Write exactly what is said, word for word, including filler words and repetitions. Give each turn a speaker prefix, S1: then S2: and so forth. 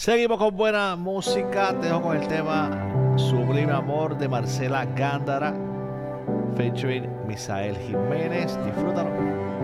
S1: Seguimos con buena música. Te dejo con el tema Sublime Amor de Marcela Gándara, featuring Misael Jiménez. Disfrútalo.